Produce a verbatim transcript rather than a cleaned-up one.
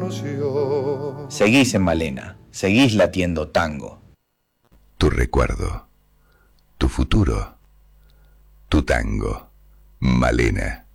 emoción. Seguís en Malena, seguís latiendo tango. Tu recuerdo, tu futuro, tu tango, Malena.